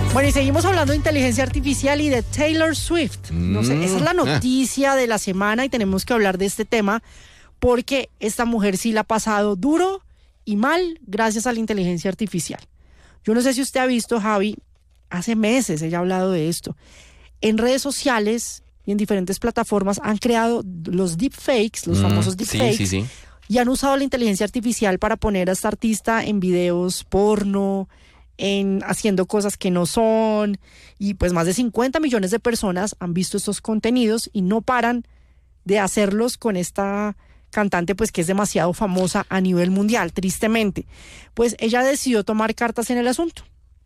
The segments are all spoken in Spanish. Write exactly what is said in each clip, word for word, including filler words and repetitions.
Bueno, y seguimos hablando de inteligencia artificial y de Taylor Swift. No sé, esa es la noticia de la semana y tenemos que hablar de este tema porque esta mujer sí la ha pasado duro y mal gracias a la inteligencia artificial. Yo no sé si usted ha visto, Javi, hace meses ella ha hablado de esto. En redes sociales y en diferentes plataformas han creado los deepfakes, los mm, famosos deepfakes, sí, sí, sí. Y han usado la inteligencia artificial para poner a esta artista en videos porno, en haciendo cosas que no son, y pues más de cincuenta millones de personas han visto estos contenidos y no paran de hacerlos con esta cantante pues que es demasiado famosa a nivel mundial, tristemente. Pues ella decidió tomar cartas en el asunto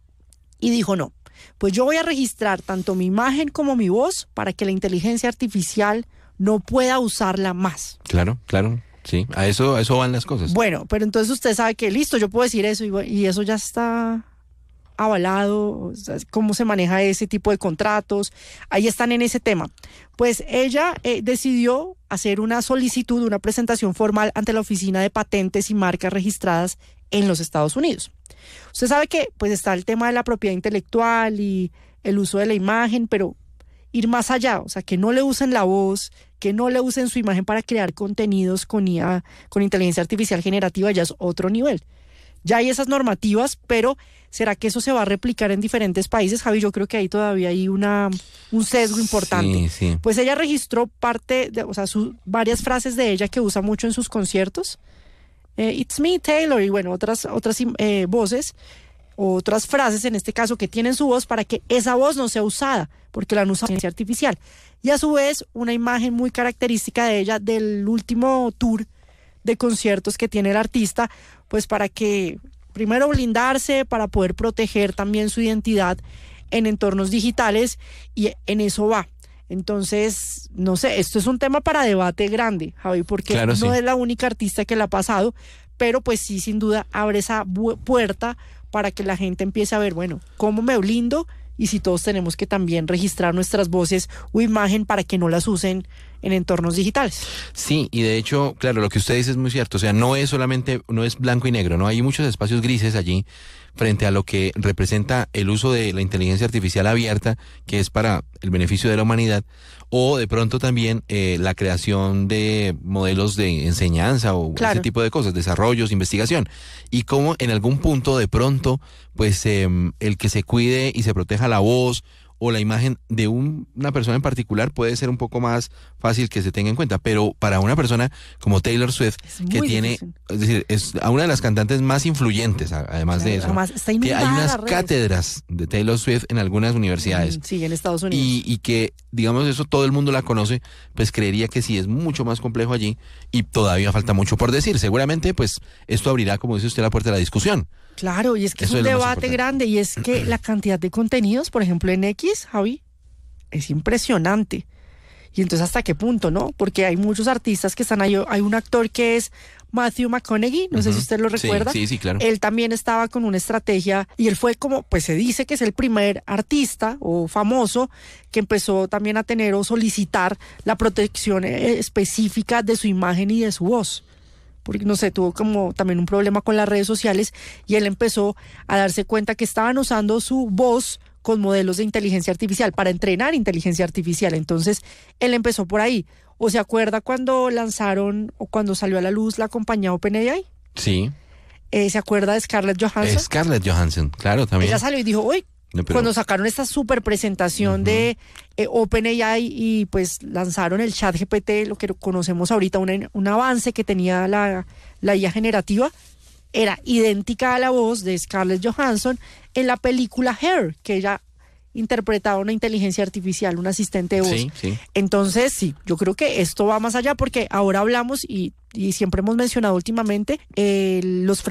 y dijo no, pues yo voy a registrar tanto mi imagen como mi voz para que la inteligencia artificial no pueda usarla más. Claro, claro. Sí, a eso, a eso van las cosas. Bueno, pero entonces usted sabe que listo, yo puedo decir eso y, y eso ya está avalado, o sea, cómo se maneja ese tipo de contratos, ahí están en ese tema. Pues ella eh, decidió hacer una solicitud, una presentación formal ante la Oficina de Patentes y Marcas Registradas en los Estados Unidos. Usted sabe que pues está el tema de la propiedad intelectual y el uso de la imagen, pero ir más allá, o sea, que no le usen la voz, que no le usen su imagen para crear contenidos con I A, con inteligencia artificial generativa, ya es otro nivel. Ya hay esas normativas, pero ¿será que eso se va a replicar en diferentes países, Javi? Yo creo que ahí todavía hay una, un sesgo importante. Sí, sí. Pues ella registró parte, de, o sea, su, varias frases de ella que usa mucho en sus conciertos. Eh, It's me, Taylor, y bueno, otras, otras eh, voces, otras frases en este caso que tienen su voz para que esa voz no sea usada, porque la han usado en inteligencia artificial. Y a su vez, una imagen muy característica de ella del último tour de conciertos que tiene el artista, pues para que primero blindarse, para poder proteger también su identidad en entornos digitales, y en eso va. Entonces, no sé, esto es un tema para debate grande, Javi, porque claro, no sí. es la única artista que la ha pasado, pero pues sí, sin duda, abre esa bu- puerta para que la gente empiece a ver, bueno, ¿cómo me blindo? Y si todos tenemos que también registrar nuestras voces o imagen para que no las usen en entornos digitales. Sí, y de hecho, claro, lo que usted dice es muy cierto, o sea, no es solamente, no es blanco y negro, ¿no? Hay muchos espacios grises allí frente a lo que representa el uso de la inteligencia artificial abierta, que es para el beneficio de la humanidad, o de pronto también eh, la creación de modelos de enseñanza o claro. ese tipo de cosas, desarrollos, investigación, y cómo en algún punto de pronto, pues eh, el que se cuide y se proteja la voz o la imagen de un, una persona en particular puede ser un poco más fácil que se tenga en cuenta, pero para una persona como Taylor Swift, que tiene, difícil. es decir, es una de las cantantes más influyentes, además claro, de eso, además está que hay unas cátedras de Taylor Swift en algunas universidades. Sí, en Estados Unidos. Y, y que, digamos, eso todo el mundo la conoce, pues creería que sí es mucho más complejo allí y todavía falta mucho por decir. Seguramente, pues, esto abrirá, como dice usted, la puerta de la discusión. Claro, y es que Eso es un es debate grande, y es que la cantidad de contenidos, por ejemplo en X, Javi, es impresionante. Y entonces, ¿hasta qué punto, no? Porque hay muchos artistas que están ahí. Hay un actor que es Matthew McConaughey, no uh-huh. sé si usted lo recuerda. Sí, sí, sí, claro. Él también estaba con una estrategia, y él fue como, pues se dice que es el primer artista o famoso que empezó también a tener o solicitar la protección específica de su imagen y de su voz. Porque, no sé, tuvo como también un problema con las redes sociales y él empezó a darse cuenta que estaban usando su voz con modelos de inteligencia artificial para entrenar inteligencia artificial. Entonces, él empezó por ahí. ¿O se acuerda cuando lanzaron o cuando salió a la luz la compañía OpenAI? Sí. Eh, ¿Se acuerda de Scarlett Johansson? Scarlett Johansson, claro, también. Ella salió y dijo, uy, no, pero... cuando sacaron esta super presentación uh-huh. de eh, OpenAI y pues lanzaron el ChatGPT, lo que conocemos ahorita, un, un avance que tenía la, la I A generativa, era idéntica a la voz de Scarlett Johansson en la película Her, que ella interpretaba una inteligencia artificial, un asistente de voz. Sí, sí. Entonces, sí, yo creo que esto va más allá porque ahora hablamos y, y siempre hemos mencionado últimamente eh, los